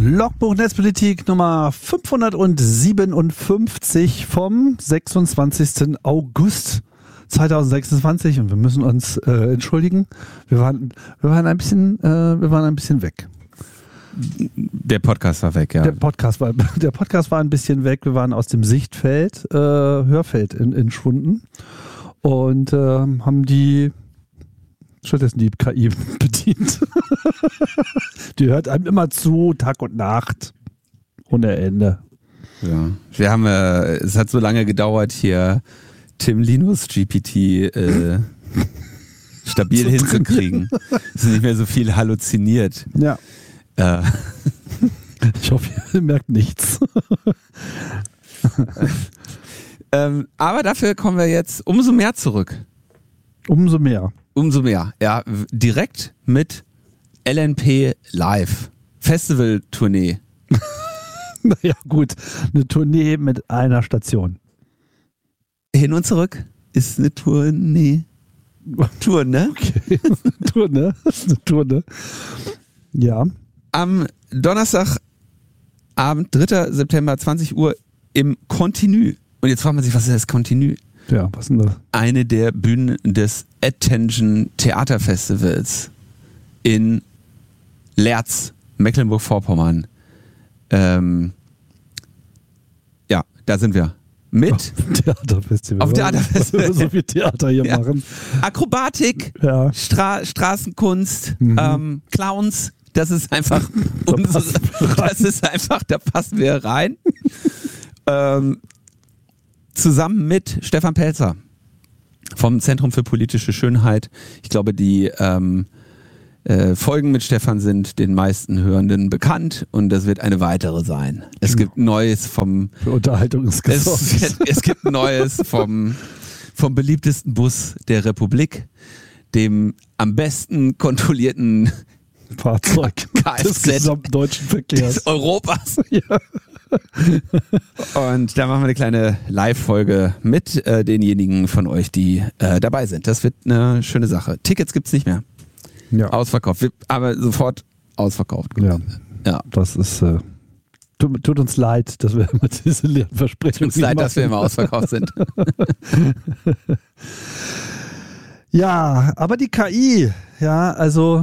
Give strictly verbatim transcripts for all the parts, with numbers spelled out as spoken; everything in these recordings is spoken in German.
Logbuch Netzpolitik Nummer fünfhundertsiebenundfünfzig vom sechsundzwanzigsten August zweitausendsechsundzwanzig und wir müssen uns äh, entschuldigen. Wir waren, wir waren ein bisschen, äh, wir waren ein bisschen weg. Der Podcast war weg, ja. Der Podcast war, der Podcast war ein bisschen weg. Wir waren aus dem Sichtfeld, äh, Hörfeld in, entschwunden und äh, haben die stattdessen die K I bedient. Die hört einem immer zu, Tag und Nacht, ohne Ende. Ja. Wir haben, äh, es hat so lange gedauert, hier Tim Linus G P T äh, stabil so hinzukriegen. Es ist nicht mehr so viel halluziniert. Ja. Äh. Ich hoffe, ihr merkt nichts. ähm, aber dafür kommen wir jetzt umso mehr zurück. Umso mehr. Umso mehr, ja. Direkt mit L N P Live. Festival-Tournee. Naja, gut. Eine Tournee mit einer Station. Hin und zurück ist eine Tournee. Tour, ne? Okay. Tour, ne? Das ist eine Tour, ne? Ja. Am Donnerstagabend, dritter September, zwanzig Uhr im Continu. Und jetzt fragt man sich, was ist das Continu? Ja, was denn das? Eine der Bühnen des Attention Theaterfestivals in Leerz, Mecklenburg-Vorpommern. Ähm, ja, da sind wir. Mit auf Theaterfestival. Auf Theaterfestival. So viel Theater hier ja. machen. Akrobatik, ja. Stra- Straßenkunst, mhm. ähm, Clowns. Das ist einfach da unsere, das ist einfach, da passen wir rein. ähm, zusammen mit Stefan Pelzer vom Zentrum für politische Schönheit. Ich glaube, die ähm, äh, Folgen mit Stefan sind den meisten Hörenden bekannt und das wird eine weitere sein. Es genau. gibt Neues vom für Unterhaltung ist gesorgt. Es, es gibt Neues vom, vom beliebtesten Bus der Republik, dem am besten kontrollierten Fahrzeug Kfz des gesamten deutschen Verkehrs des Europas. Ja. Und da machen wir eine kleine Live-Folge mit äh, denjenigen von euch, die äh, dabei sind. Das wird eine schöne Sache. Tickets gibt's nicht mehr. Ja. Ausverkauft. Wir, aber sofort ausverkauft. Ja. Ja. Das ist äh, tut, tut uns leid, dass wir immer diese leeren Versprechungen Tut uns leid, dass wir immer ausverkauft sind. Ja, aber die K I, ja, also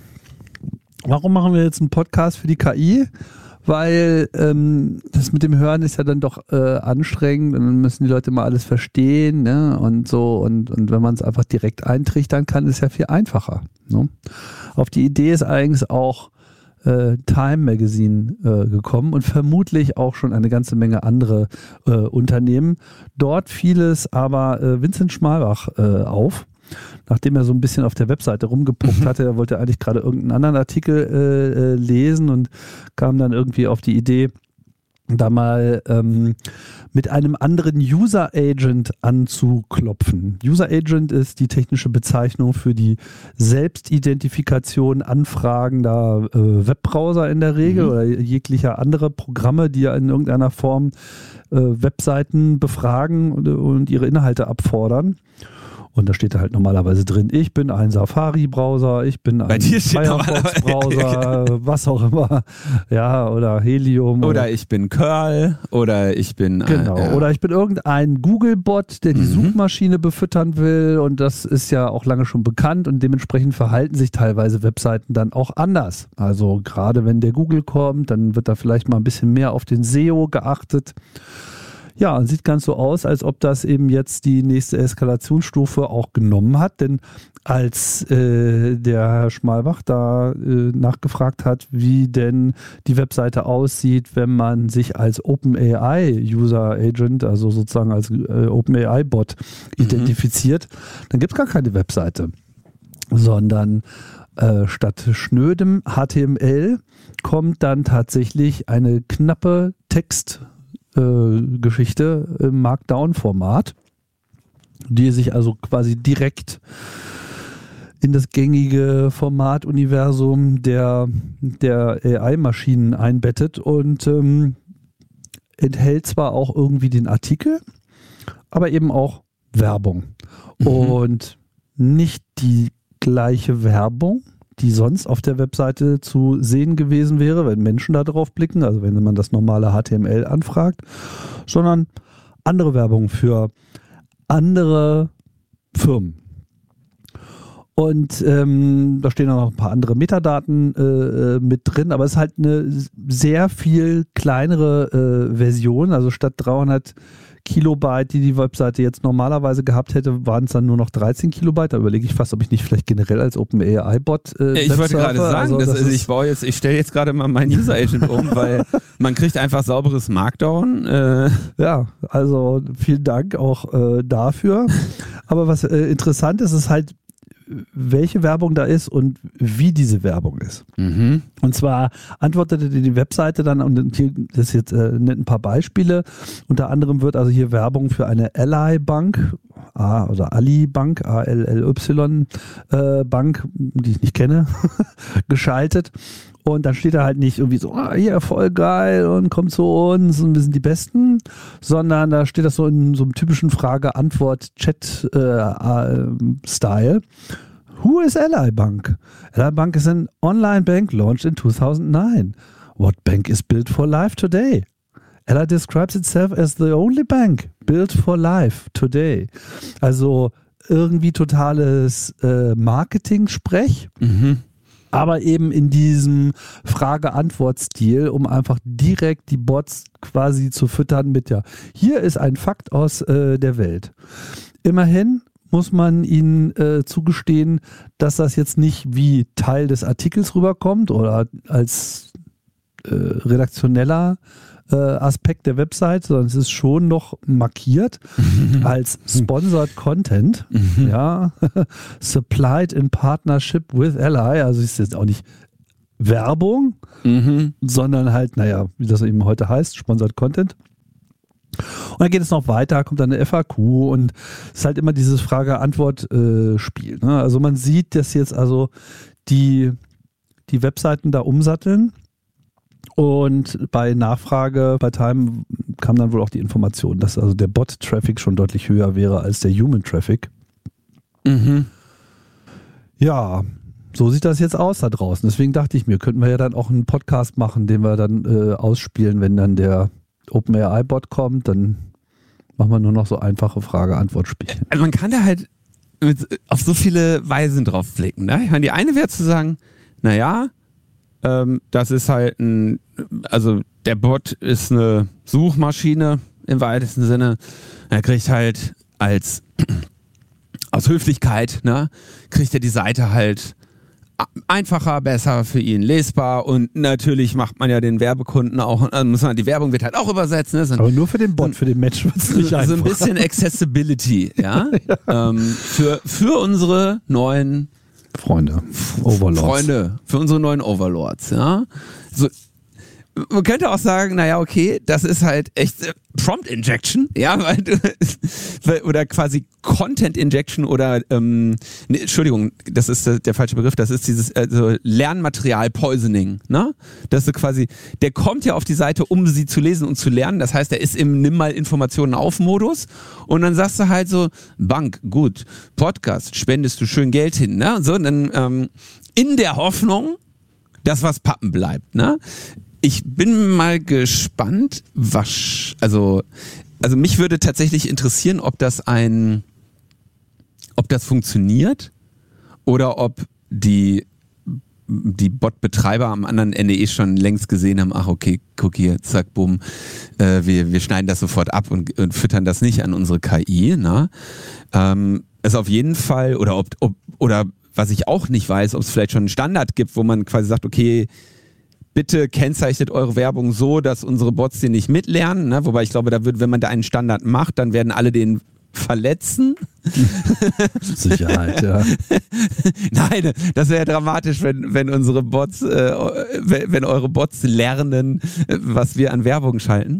warum machen wir jetzt einen Podcast für die K I? Weil ähm, das mit dem Hören ist ja dann doch äh, anstrengend und dann müssen die Leute mal alles verstehen, ne? Und so und, und wenn man es einfach direkt eintrichtern kann, ist ja viel einfacher. Ne? Auf die Idee ist eigentlich auch äh, Time Magazine äh, gekommen und vermutlich auch schon eine ganze Menge andere äh, Unternehmen. Dort fiel es aber äh, Vincent Schmalbach äh, auf. Nachdem er so ein bisschen auf der Webseite rumgepuckt hatte, er wollte eigentlich gerade irgendeinen anderen Artikel äh, lesen und kam dann irgendwie auf die Idee, da mal ähm, mit einem anderen User Agent anzuklopfen. User Agent ist die technische Bezeichnung für die Selbstidentifikation anfragender äh, Webbrowser in der Regel mhm. oder jeglicher andere Programme, die ja in irgendeiner Form äh, Webseiten befragen und, und ihre Inhalte abfordern. Und da steht da halt normalerweise drin, ich bin ein Safari-Browser, ich bin ein Firefox-Browser, was auch immer. Ja, oder Helium. Oder, oder ich bin Curl, oder ich bin... Genau, äh, ja. oder ich bin irgendein Google-Bot, der die mhm. Suchmaschine befüttern will. Und das ist ja auch lange schon bekannt und dementsprechend verhalten sich teilweise Webseiten dann auch anders. Also gerade wenn der Google kommt, dann wird da vielleicht mal ein bisschen mehr auf den S E O geachtet. Ja, sieht ganz so aus, als ob das eben jetzt die nächste Eskalationsstufe auch genommen hat, denn als äh, der Herr Schmalbach da äh, nachgefragt hat, wie denn die Webseite aussieht, wenn man sich als OpenAI User Agent, also sozusagen als äh, OpenAI Bot mhm. identifiziert, dann gibt es gar keine Webseite, sondern äh, statt schnödem H T M L kommt dann tatsächlich eine knappe Text Geschichte im Markdown-Format, die sich also quasi direkt in das gängige Formatuniversum der, der A I-Maschinen einbettet und ähm, enthält zwar auch irgendwie den Artikel, aber eben auch Werbung. Mhm. Und nicht die gleiche Werbung, die sonst auf der Webseite zu sehen gewesen wäre, wenn Menschen da drauf blicken, also wenn man das normale H T M L anfragt, sondern andere Werbung für andere Firmen. Und ähm, da stehen auch noch ein paar andere Metadaten äh, mit drin, aber es ist halt eine sehr viel kleinere äh, Version, also statt dreihundert Kilobyte, die die Webseite jetzt normalerweise gehabt hätte, waren es dann nur noch dreizehn Kilobyte. Da überlege ich fast, ob ich nicht vielleicht generell als OpenAI-Bot äh, Ich wollte gerade sagen, also, das das ich baue jetzt, ich stelle jetzt gerade mal meinen User Agent um, weil man kriegt einfach sauberes Markdown. Äh. Ja, also vielen Dank auch äh, dafür. Aber was äh, interessant ist, ist halt, welche Werbung da ist und wie diese Werbung ist. Mhm. Und zwar antwortete die Webseite dann, und hier ist jetzt äh, ein paar Beispiele, unter anderem wird also hier Werbung für eine Ally Bank, A, oder Ali Bank, A L L Y äh, Bank, die ich nicht kenne, geschaltet. Und dann steht da halt nicht irgendwie so, ah, hier, voll geil und kommt zu uns und wir sind die Besten, sondern da steht das so in so einem typischen Frage-Antwort-Chat-Style. Äh, Who is Ally Bank? Ally Bank is an online bank launched in two thousand nine. What bank is built for life today? Ally describes itself as the only bank built for life today. Also irgendwie totales äh, Marketing-Sprech. Mhm. Aber eben in diesem Frage-Antwort-Stil, um einfach direkt die Bots quasi zu füttern mit, ja, hier ist ein Fakt aus äh, der Welt. Immerhin muss man ihnen äh, zugestehen, dass das jetzt nicht wie Teil des Artikels rüberkommt oder als äh, redaktioneller äh, Aspekt der Website, sondern es ist schon noch markiert als Sponsored Content, ja, supplied in partnership with Ally, also ist jetzt auch nicht Werbung, mhm. sondern halt, naja, wie das eben heute heißt, Sponsored Content. Und dann geht es noch weiter, kommt dann eine F A Q und es ist halt immer dieses Frage-Antwort-Spiel. Ne? Also man sieht, dass jetzt also die, die Webseiten da umsatteln. Und bei Nachfrage bei Time kam dann wohl auch die Information, dass also der Bot-Traffic schon deutlich höher wäre als der Human-Traffic. Mhm. Ja, so sieht das jetzt aus da draußen. Deswegen dachte ich mir, könnten wir ja dann auch einen Podcast machen, den wir dann äh, ausspielen, wenn dann der OpenAI-Bot kommt, dann machen wir nur noch so einfache Frage-Antwort-Spiele. Also man kann da halt mit, auf so viele Weisen drauf blicken. Ne? Ich meine, die eine wäre zu sagen, naja, ähm, das ist halt ein, also der Bot ist eine Suchmaschine im weitesten Sinne. Er kriegt halt als, aus Höflichkeit, ne, kriegt er die Seite halt einfacher, besser für ihn lesbar und natürlich macht man ja den Werbekunden auch, also muss man, die Werbung wird halt auch übersetzen. Ne? Aber nur für den Bot, für den Mensch wird es nicht einfach. So ein bisschen Accessibility, ja, ja. Ähm, für, für unsere neuen Freunde, Overlords. Freunde, für unsere neuen Overlords, ja. So, man könnte auch sagen, naja, okay, das ist halt echt äh, Prompt Injection, ja, weil du, oder quasi Content Injection oder, ähm, nee, Entschuldigung, das ist der, der falsche Begriff, das ist dieses also Lernmaterial Poisoning, ne? Dass du quasi, der kommt ja auf die Seite, um sie zu lesen und zu lernen, das heißt, er ist im Nimm mal Informationen auf Modus und dann sagst du halt so, Bank, gut, Podcast, spendest du schön Geld hin, ne? Und so, und dann ähm, in der Hoffnung, dass was pappen bleibt, ne? Ich bin mal gespannt, was, also, also mich würde tatsächlich interessieren, ob das ein, ob das funktioniert oder ob die, die Bot-Betreiber am anderen Ende eh schon längst gesehen haben, ach okay, guck hier, zack, bumm, äh, wir, wir schneiden das sofort ab und, und füttern das nicht an unsere K I, ne? Ähm, es auf jeden Fall, oder ob, ob, oder was ich auch nicht weiß, ob es vielleicht schon einen Standard gibt, wo man quasi sagt, okay, bitte kennzeichnet eure Werbung so, dass unsere Bots den nicht mitlernen. Ne? Wobei ich glaube, da wird, wenn man da einen Standard macht, dann werden alle den verletzen. Sicherheit, ja. Nein, das wäre ja dramatisch, wenn, wenn unsere Bots, äh, wenn, wenn eure Bots lernen, was wir an Werbung schalten.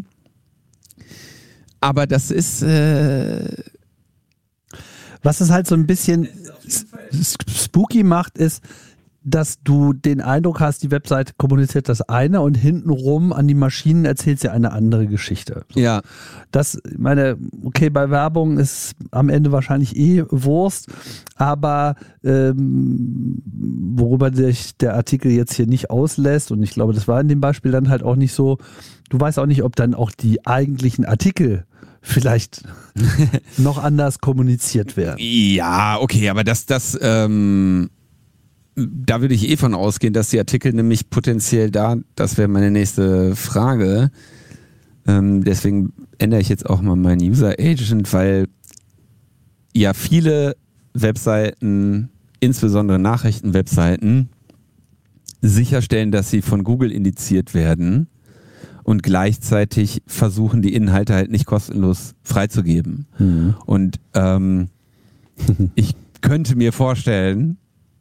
Aber das ist äh was es halt so ein bisschen spooky macht, ist, dass du den Eindruck hast, die Webseite kommuniziert das eine und hintenrum an die Maschinen erzählt sie eine andere Geschichte. So. Ja. Das, meine, okay, bei Werbung ist am Ende wahrscheinlich eh Wurst, aber ähm, worüber sich der Artikel jetzt hier nicht auslässt, und ich glaube, das war in dem Beispiel dann halt auch nicht so, du weißt auch nicht, ob dann auch die eigentlichen Artikel vielleicht noch anders kommuniziert werden. Ja, okay, aber das, das, ähm, da würde ich eh von ausgehen, dass die Artikel nämlich potenziell da, das wäre meine nächste Frage, ähm, deswegen ändere ich jetzt auch mal meinen User Agent, weil ja viele Webseiten, insbesondere Nachrichtenwebseiten, sicherstellen, dass sie von Google indiziert werden und gleichzeitig versuchen, die Inhalte halt nicht kostenlos freizugeben. Mhm. Und ähm, ich könnte mir vorstellen,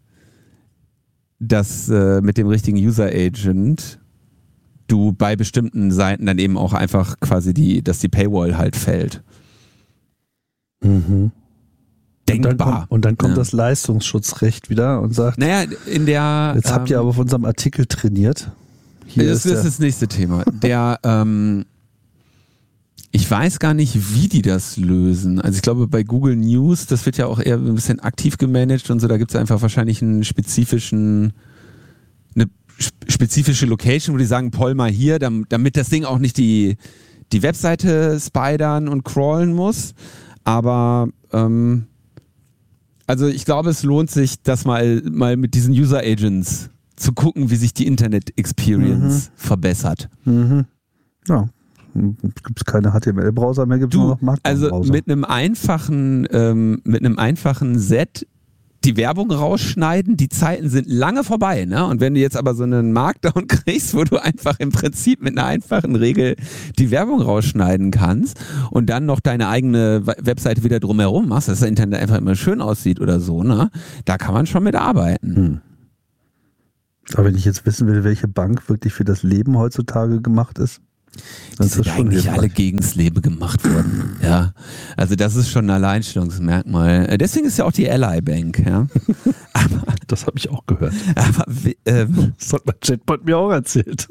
dass äh, mit dem richtigen User Agent du bei bestimmten Seiten dann eben auch einfach quasi die, dass die Paywall halt fällt. Mhm. Denkbar. Und dann kommt, und dann kommt ja. das Leistungsschutzrecht wieder und sagt, naja, in der jetzt habt ihr ähm, aber auf unserem Artikel trainiert. Hier das, ist das ist das nächste Thema. Der, ähm, ich weiß gar nicht, wie die das lösen. Also ich glaube, bei Google News, das wird ja auch eher ein bisschen aktiv gemanagt und so, da gibt es einfach wahrscheinlich einen spezifischen, eine spezifische Location, wo die sagen, poll mal hier, damit das Ding auch nicht die, die Webseite spidern und crawlen muss. Aber ähm, also ich glaube, es lohnt sich, das mal, mal mit diesen User Agents zu gucken, wie sich die Internet Experience mhm. verbessert. Mhm. Ja. Gibt es keine H T M L-Browser mehr, gibt es nur noch Markdown-Browser. Also mit einem einfachen, ähm, mit einem einfachen Set die Werbung rausschneiden, die Zeiten sind lange vorbei, ne? Und wenn du jetzt aber so einen Markdown kriegst, wo du einfach im Prinzip mit einer einfachen Regel die Werbung rausschneiden kannst und dann noch deine eigene Webseite wieder drumherum machst, dass das Internet einfach immer schön aussieht oder so, ne? Da kann man schon mit arbeiten. Hm. Aber wenn ich jetzt wissen will, welche Bank wirklich für das Leben heutzutage gemacht ist, die sind eigentlich alle gegens Leben gemacht worden. Ja, also das ist schon ein Alleinstellungsmerkmal. Deswegen ist ja auch die Ally Bank. Ja, aber, das habe ich auch gehört. Aber ähm, das hat mein Chatbot mir auch erzählt.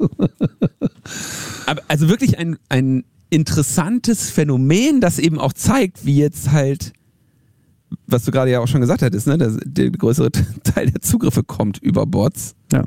Aber also wirklich ein ein interessantes Phänomen, das eben auch zeigt, wie jetzt halt, was du gerade ja auch schon gesagt hattest, ne, der, der größere Teil der Zugriffe kommt über Bots. Ja.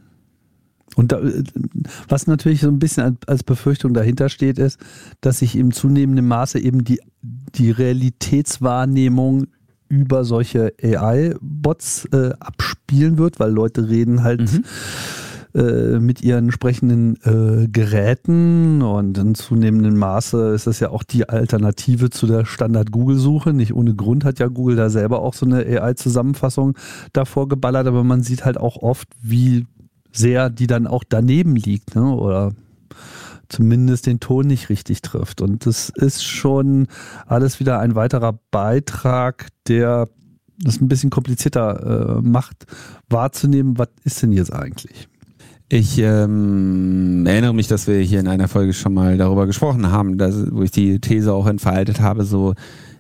Und da, was natürlich so ein bisschen als Befürchtung dahinter steht, ist, dass sich im zunehmenden Maße eben die, die Realitätswahrnehmung über solche A I-Bots äh, abspielen wird, weil Leute reden halt mhm. äh, mit ihren entsprechenden äh, Geräten, und in zunehmendem Maße ist das ja auch die Alternative zu der Standard-Google-Suche. Nicht ohne Grund hat ja Google da selber auch so eine A I-Zusammenfassung davor geballert, aber man sieht halt auch oft, wie sehr die dann auch daneben liegt, ne? Oder zumindest den Ton nicht richtig trifft. Und das ist schon alles wieder ein weiterer Beitrag, der das ein bisschen komplizierter äh, macht, wahrzunehmen, was ist denn jetzt eigentlich? Ich ähm, erinnere mich, dass wir hier in einer Folge schon mal darüber gesprochen haben, dass, wo ich die These auch entfaltet habe, so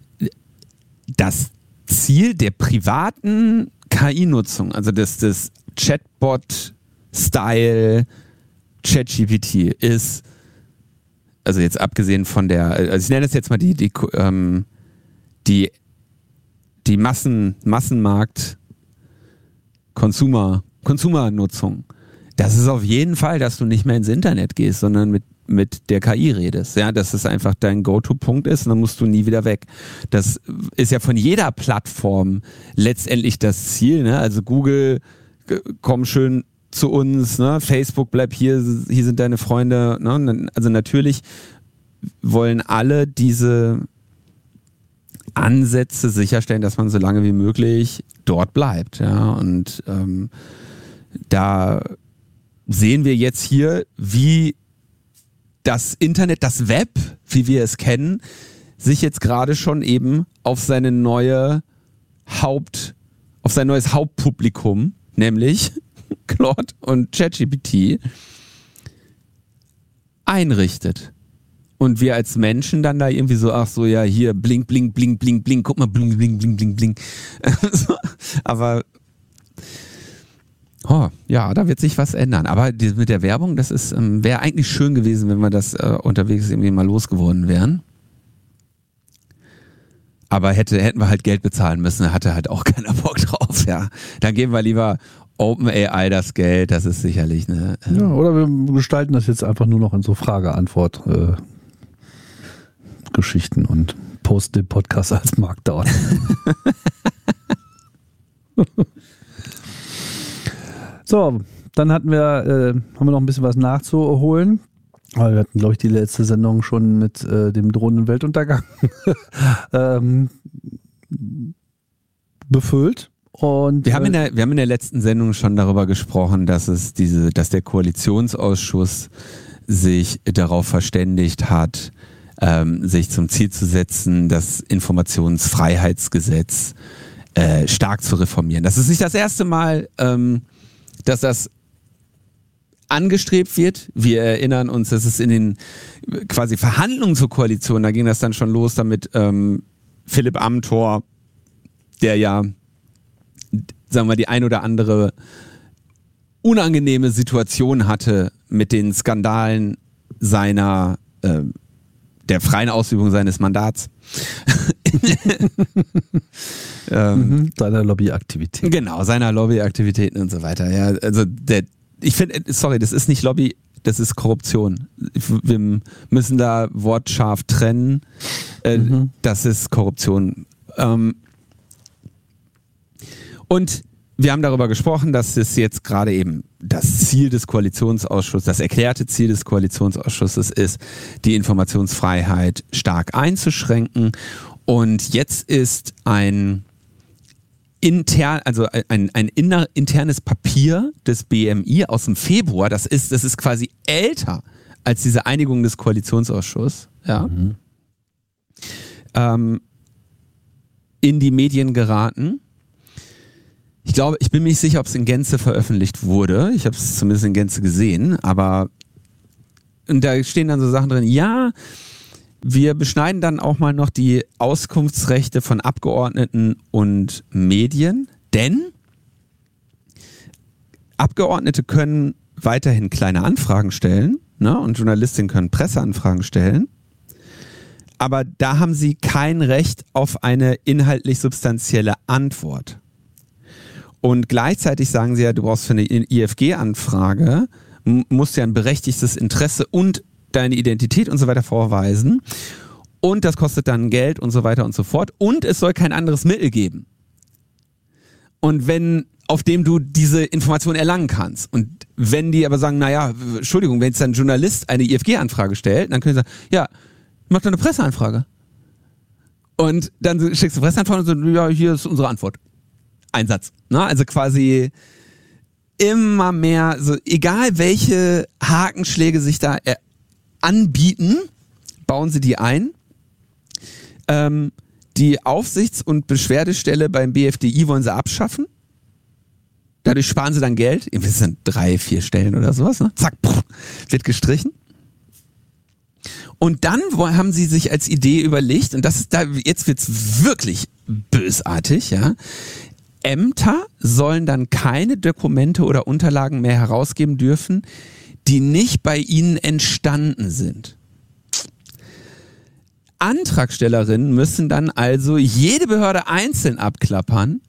das Ziel der privaten K I-Nutzung, also das, das Chatbot Style ChatGPT ist, also jetzt abgesehen von der, also ich nenne es jetzt mal die, die, ähm, die, die Massen, Massenmarkt Consumer, Consumer-Nutzung. Das ist auf jeden Fall, dass du nicht mehr ins Internet gehst, sondern mit, mit der K I redest. Ja, dass es einfach dein Go-To-Punkt ist und dann musst du nie wieder weg. Das ist ja von jeder Plattform letztendlich das Ziel, ne? Also Google, komm schön zu uns, ne? Facebook, bleib hier, hier sind deine Freunde, ne? Also natürlich wollen alle diese Ansätze sicherstellen, dass man so lange wie möglich dort bleibt, ja, und ähm, da sehen wir jetzt hier, wie das Internet, das Web, wie wir es kennen, sich jetzt gerade schon eben auf seine neue Haupt, auf sein neues Hauptpublikum, nämlich Claude und ChatGPT, einrichtet. Und wir als Menschen dann da irgendwie so, ach so, ja, hier, blink, blink, blink, blink, blink, guck mal, blink, blink, blink, blink, blink. Aber Oh, ja, da wird sich was ändern. Aber die, mit der Werbung, das ist, ähm, wäre eigentlich schön gewesen, wenn wir das äh, unterwegs irgendwie mal losgeworden wären. Aber hätte, hätten wir halt Geld bezahlen müssen, da hatte halt auch keiner Bock drauf, ja. Dann geben wir lieber OpenAI das Geld, das ist sicherlich eine... Äh ja, oder wir gestalten das jetzt einfach nur noch in so Frage-Antwort-Geschichten äh, und posten den Podcast als Markdown. So, dann hatten wir, äh, haben wir noch ein bisschen was nachzuholen. Weil wir hatten, glaube ich, die letzte Sendung schon mit äh, dem drohenden Weltuntergang ähm, befüllt. Und, wir, haben in der, wir haben in der letzten Sendung schon darüber gesprochen, dass es diese, dass der Koalitionsausschuss sich darauf verständigt hat, ähm, sich zum Ziel zu setzen, das Informationsfreiheitsgesetz äh, stark zu reformieren. Das ist nicht das erste Mal, ähm, dass das angestrebt wird. Wir erinnern uns, dass es in den quasi Verhandlungen zur Koalition, da ging das dann schon los damit ähm, Philipp Amthor, der ja, sagen wir, die ein oder andere unangenehme Situation hatte mit den Skandalen seiner, äh, der freien Ausübung seines Mandats. ähm, mhm, seiner Lobbyaktivitäten. Genau, seiner Lobbyaktivitäten und so weiter. Ja, also der Ich finde, sorry, das ist nicht Lobby, das ist Korruption. Wir müssen da wortscharf trennen. Äh, mhm. Das ist Korruption. Ähm und wir haben darüber gesprochen, dass es jetzt gerade eben das Ziel des Koalitionsausschusses, das erklärte Ziel des Koalitionsausschusses ist, die Informationsfreiheit stark einzuschränken. Und jetzt ist ein intern, also ein, ein inner, internes Papier des B M I aus dem Februar, das ist, das ist quasi älter als diese Einigung des Koalitionsausschusses, ja, mhm. ähm, in die Medien geraten. Ich glaube, ich bin mir nicht sicher, ob es in Gänze veröffentlicht wurde. Ich habe es zumindest in Gänze gesehen, aber und da stehen dann so Sachen drin, ja, wir beschneiden dann auch mal noch die Auskunftsrechte von Abgeordneten und Medien, denn Abgeordnete können weiterhin kleine Anfragen stellen, ne, und Journalistinnen können Presseanfragen stellen, aber da haben sie kein Recht auf eine inhaltlich substanzielle Antwort. Und gleichzeitig sagen sie ja, du brauchst für eine I F G-Anfrage, musst ja ein berechtigtes Interesse und deine Identität und so weiter vorweisen und das kostet dann Geld und so weiter und so fort und es soll kein anderes Mittel geben. Und wenn, auf dem du diese Information erlangen kannst und wenn die aber sagen, naja, Entschuldigung, wenn jetzt ein Journalist eine I F G-Anfrage stellt, dann können sie sagen, ja, mach doch eine Presseanfrage. Und dann schickst du eine Presseanfrage und so, ja, hier ist unsere Antwort. Ein Satz. Ne? Also quasi immer mehr, so egal welche Hakenschläge sich da er- anbieten, bauen sie die ein. Ähm, die Aufsichts- und Beschwerdestelle beim B F D I wollen sie abschaffen. Dadurch sparen sie dann Geld. Das sind drei, vier Stellen oder sowas. Ne? Zack, pff, wird gestrichen. Und dann haben sie sich als Idee überlegt, und das ist da, jetzt wird's wirklich bösartig, ja. Ämter sollen dann keine Dokumente oder Unterlagen mehr herausgeben dürfen, die nicht bei ihnen entstanden sind. Antragstellerinnen müssen dann also jede Behörde einzeln abklappern,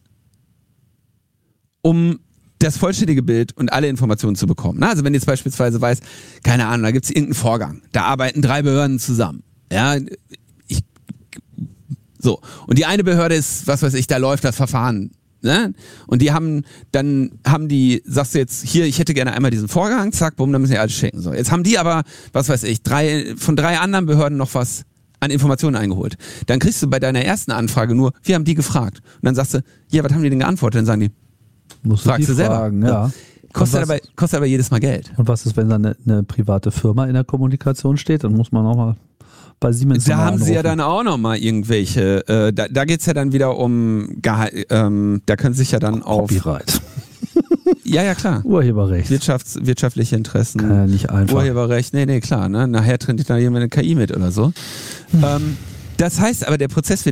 um das vollständige Bild und alle Informationen zu bekommen. Also wenn du jetzt beispielsweise weißt, keine Ahnung, da gibt es irgendeinen Vorgang, da arbeiten drei Behörden zusammen. Ja, ich, so. Und die eine Behörde ist, was weiß ich, da läuft das Verfahren. Ne? Und die haben, dann haben die, sagst du jetzt, hier, ich hätte gerne einmal diesen Vorgang, zack, bumm, dann müssen die alles schicken. So. Jetzt haben die aber, was weiß ich, drei, von drei anderen Behörden noch was an Informationen eingeholt. Dann kriegst du bei deiner ersten Anfrage nur, wir haben die gefragt. Und dann sagst du, ja, was haben die denn geantwortet? Dann sagen die, musst fragst du du selber. Fragen, ja. Kostet aber, kostet aber jedes Mal Geld. Und was ist, wenn da eine, eine private Firma in der Kommunikation steht? Dann muss man auch mal bei Siemens Da haben anrufen. sie ja dann auch nochmal irgendwelche, äh, da, da geht's ja dann wieder um, Geha- ähm, da können sich ja dann auf... Copyright. Ja, ja, klar. Urheberrecht. Wirtschafts-, wirtschaftliche Interessen. Kann ja nicht einfach. Urheberrecht, nee, nee, klar, ne? Nachher trennt da jemand eine K I mit oder so. Hm. Ähm, das heißt aber, der Prozess wird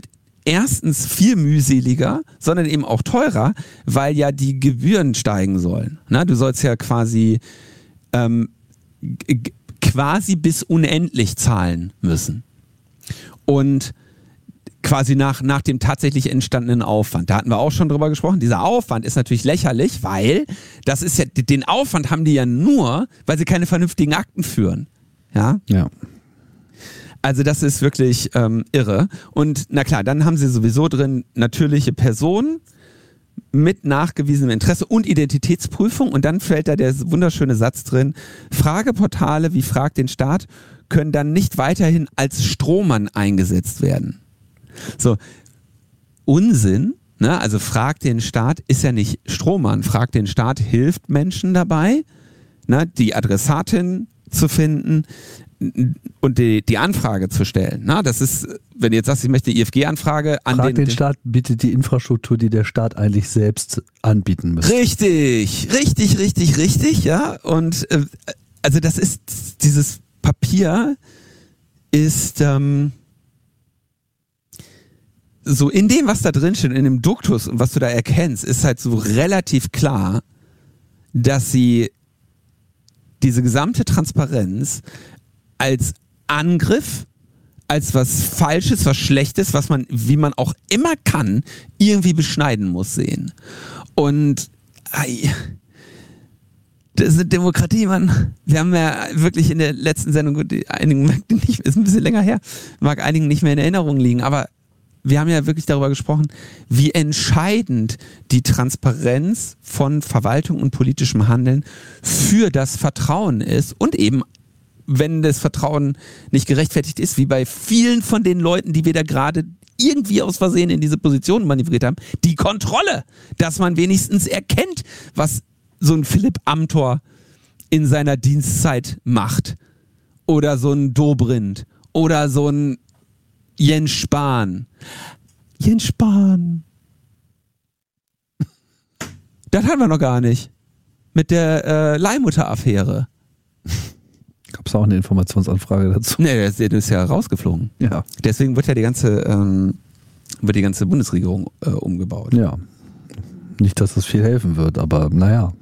erstens viel mühseliger, sondern eben auch teurer, weil ja die Gebühren steigen sollen. Na, du sollst ja quasi ähm, g- quasi bis unendlich zahlen müssen. Und quasi nach, nach dem tatsächlich entstandenen Aufwand. Da hatten wir auch schon drüber gesprochen. Dieser Aufwand ist natürlich lächerlich, weil das ist ja, den Aufwand haben die ja nur, weil sie keine vernünftigen Akten führen. Ja? Ja. Also das ist wirklich ähm, irre. Und na klar, dann haben sie sowieso drin natürliche Personen mit nachgewiesenem Interesse und Identitätsprüfung. Und dann fällt da der wunderschöne Satz drin, Frageportale wie Frag den Staat können dann nicht weiterhin als Strohmann eingesetzt werden. So, Unsinn, ne? Also Frag den Staat ist ja nicht Strohmann. Frag den Staat hilft Menschen dabei, ne? Die Adressatin zu finden und die, die Anfrage zu stellen. Na, das ist, wenn du jetzt sagst, ich möchte die I F G-Anfrage an Frag den, den Staat bietet die Infrastruktur, die der Staat eigentlich selbst anbieten müsste. Richtig, richtig, richtig, richtig, ja. Und äh, also das ist, dieses Papier ist ähm, so in dem, was da drin steht, in dem Duktus und was du da erkennst, ist halt so relativ klar, dass sie diese gesamte Transparenz als Angriff, als was Falsches, was Schlechtes, was man, wie man auch immer kann, irgendwie beschneiden muss sehen. Und ei, das ist eine Demokratie, Mann. Wir haben ja wirklich in der letzten Sendung, gut, einigen nicht, ist ein bisschen länger her, mag einigen nicht mehr in Erinnerung liegen, aber wir haben ja wirklich darüber gesprochen, wie entscheidend die Transparenz von Verwaltung und politischem Handeln für das Vertrauen ist und eben, wenn das Vertrauen nicht gerechtfertigt ist, wie bei vielen von den Leuten, die wir da gerade irgendwie aus Versehen in diese Position manövriert haben, die Kontrolle, dass man wenigstens erkennt, was so ein Philipp Amthor in seiner Dienstzeit macht oder so ein Dobrindt oder so ein Jens Spahn. Jens Spahn. Das hatten wir noch gar nicht. Mit der äh, Leihmutter-Affäre. Gab es auch eine Informationsanfrage dazu? Nee, der ist, der ist ja rausgeflogen. Ja. Deswegen wird ja die ganze, ähm, wird die ganze Bundesregierung äh, umgebaut. Ja. Nicht, dass das viel helfen wird, aber naja.